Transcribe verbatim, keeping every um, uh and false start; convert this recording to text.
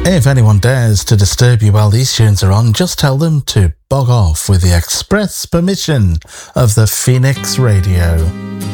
If anyone dares to disturb you while these tunes are on, just tell them to bog off with the express permission of the Phoenix Radio.